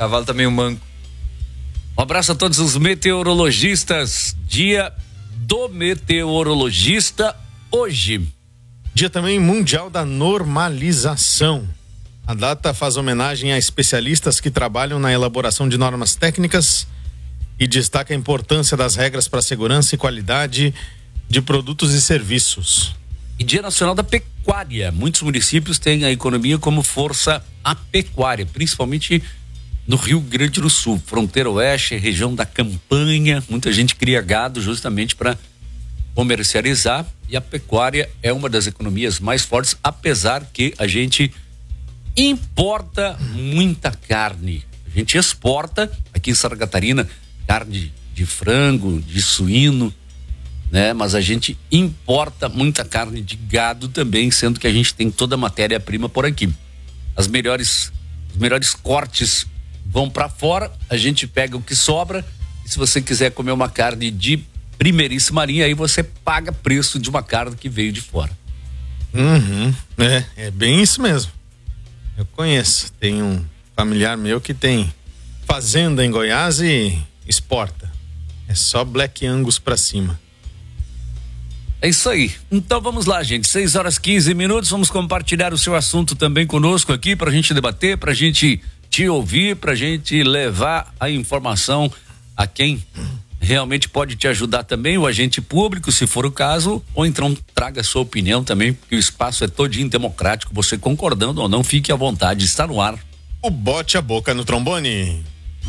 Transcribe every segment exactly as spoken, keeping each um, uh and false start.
Cavalo também um manco. Um abraço a todos os meteorologistas. Dia do meteorologista hoje. Dia também mundial da normalização. A data faz homenagem a especialistas que trabalham na elaboração de normas técnicas e destaca a importância das regras para a segurança e qualidade de produtos e serviços. E Dia Nacional da Pecuária. Muitos municípios têm a economia como força a pecuária, principalmente no Rio Grande do Sul, fronteira oeste, região da Campanha. Muita gente cria gado justamente para comercializar, e a pecuária é uma das economias mais fortes, apesar que a gente importa muita carne. A gente exporta aqui em Santa Catarina carne de frango, de suíno, né? Mas a gente importa muita carne de gado também, sendo que a gente tem toda a matéria-prima por aqui. As melhores, os melhores cortes vão para fora, a gente pega o que sobra, e se você quiser comer uma carne de primeiríssima linha, aí você paga preço de uma carne que veio de fora. Uhum, é, é bem isso mesmo. Eu conheço, tem um familiar meu que tem fazenda em Goiás e exporta. É só Black Angus pra cima. É isso aí. Então vamos lá, gente. seis horas e quinze minutos. Vamos compartilhar o seu assunto também conosco aqui pra gente debater, pra gente te ouvir, pra gente levar a informação a quem realmente pode te ajudar também, o agente público, se for o caso, ou então traga a sua opinião também, porque o espaço é todinho democrático, você concordando ou não, fique à vontade, está no ar. O Bote a Boca no Trombone.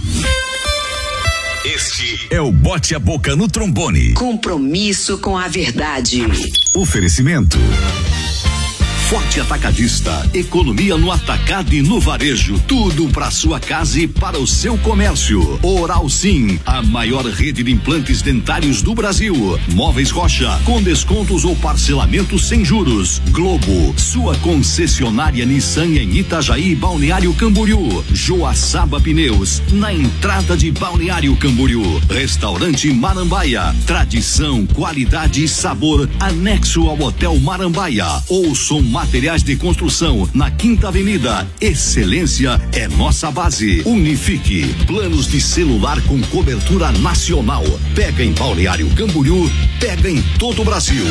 Este é o Bote a Boca no Trombone. Compromisso com a verdade. Oferecimento Forte Atacadista, economia no atacado e no varejo, tudo para sua casa e para o seu comércio. Oral Sim, a maior rede de implantes dentários do Brasil. Móveis Rocha, com descontos ou parcelamento sem juros. Globo, sua concessionária Nissan em Itajaí e Balneário Camboriú. Joaçaba Pneus, na entrada de Balneário Camboriú. Restaurante Marambaia, tradição, qualidade e sabor, anexo ao Hotel Marambaia. Ouçam Materiais de construção na Quinta Avenida. Excelência é nossa base. Unifique. Planos de celular com cobertura nacional. Pega em Balneário Camboriú, pega em todo o Brasil.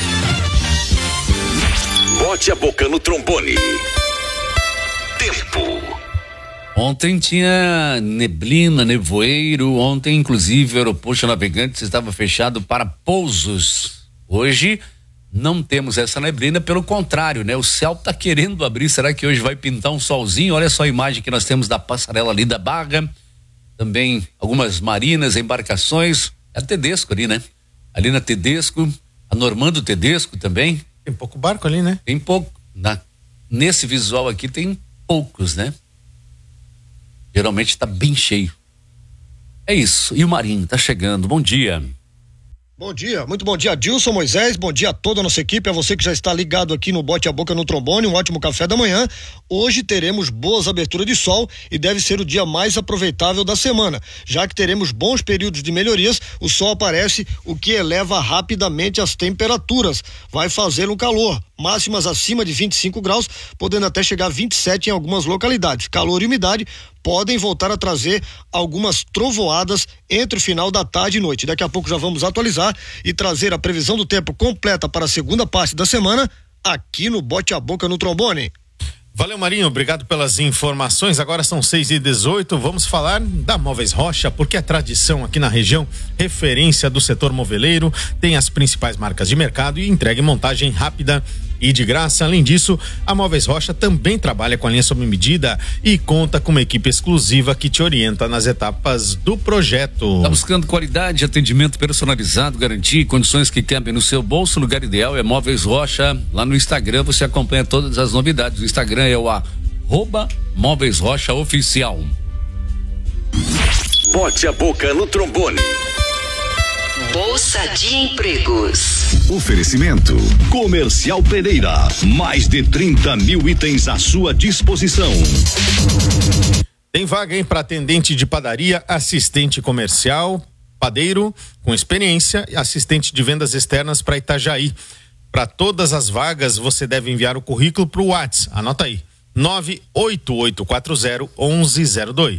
Bote a Boca no Trombone. Tempo. Ontem tinha neblina, nevoeiro. Ontem, inclusive, o aeroporto Navegantes estava fechado para pousos. Hoje não temos essa neblina, pelo contrário, né? O céu tá querendo abrir. Será que hoje vai pintar um solzinho? Olha só a imagem que nós temos da passarela ali da Barra. Também algumas marinas, embarcações. É a Tedesco ali, né? Ali na Tedesco, a Normando Tedesco também. Tem pouco barco ali, né? Tem pouco. Na, nesse visual aqui tem poucos, né? Geralmente tá bem cheio. É isso. E o Marinho tá chegando. Bom dia. Bom dia, muito bom dia, Dilson Moisés, bom dia a toda a nossa equipe, a você que já está ligado aqui no Bote a Boca no Trombone, um ótimo café da manhã. Hoje teremos boas aberturas de sol e deve ser o dia mais aproveitável da semana, já que teremos bons períodos de melhorias, o sol aparece, o que eleva rapidamente as temperaturas, vai fazer um calor, máximas acima de vinte e cinco graus, podendo até chegar a vinte e sete em algumas localidades. Calor e umidade podem voltar a trazer algumas trovoadas entre o final da tarde e noite. Daqui a pouco já vamos atualizar e trazer a previsão do tempo completa para a segunda parte da semana aqui no Bote a Boca no Trombone. Valeu, Marinho, obrigado pelas informações. Agora são seis e dezoito, vamos falar da Móveis Rocha, porque é tradição aqui na região, referência do setor moveleiro, tem as principais marcas de mercado e entrega em montagem rápida e de graça. Além disso, a Móveis Rocha também trabalha com a linha sob medida e conta com uma equipe exclusiva que te orienta nas etapas do projeto. Tá buscando qualidade, atendimento personalizado, garantia e condições que cabem no seu bolso? O lugar ideal é Móveis Rocha. Lá no Instagram você acompanha todas as novidades. O Instagram é o arroba Móveis Rocha Oficial. Bote a Boca no Trombone. Bolsa de Empregos. Oferecimento Comercial Pereira, mais de trinta mil itens à sua disposição. Tem vaga, hein, para atendente de padaria, assistente comercial, padeiro com experiência e assistente de vendas externas para Itajaí. Para todas as vagas você deve enviar o currículo para o WhatsApp. Anota aí: nove oito oito quatro zero um um zero dois.